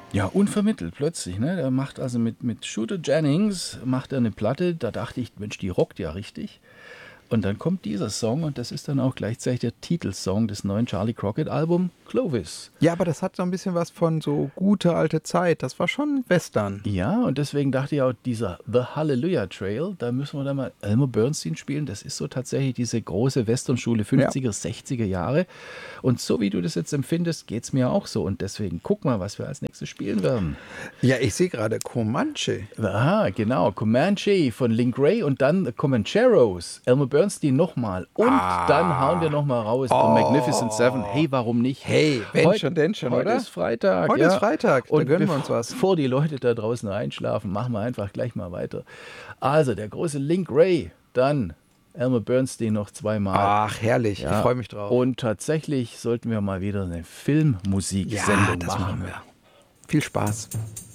Ja, unvermittelt plötzlich. Ne? Der macht also mit Shooter Jennings macht er eine Platte. Da dachte ich, Mensch, die rockt ja richtig. Und dann kommt dieser Song und das ist dann auch gleichzeitig der Titelsong des neuen Charlie Crockett-Album Clovis. Ja, aber das hat so ein bisschen was von so gute alte Zeit. Das war schon Western. Ja, und deswegen dachte ich auch, dieser The Hallelujah Trail, da müssen wir dann mal Elmer Bernstein spielen. Das ist so tatsächlich diese große Westernschule 50er, 60er Jahre. Und so wie du das jetzt empfindest, geht es mir auch so. Und deswegen guck mal, was wir als nächstes spielen werden. Ja, ich sehe gerade Comanche. Aha, genau. Comanche von Link Ray und dann The Comancheros. Elmer Bernstein nochmal. Und dann hauen wir nochmal raus The Magnificent Seven. Hey, warum nicht? Hey, wenn schon, denn schon, heute oder? Ist Freitag. Heute ist Freitag, da gönnen wir uns was. Bevor die Leute da draußen einschlafen, machen wir einfach gleich mal weiter. Also, der große Link Ray, dann Elmer Bernstein noch zweimal. Ach, herrlich, ich freue mich drauf. Und tatsächlich sollten wir mal wieder eine Filmmusiksendung das machen wir. Viel Spaß.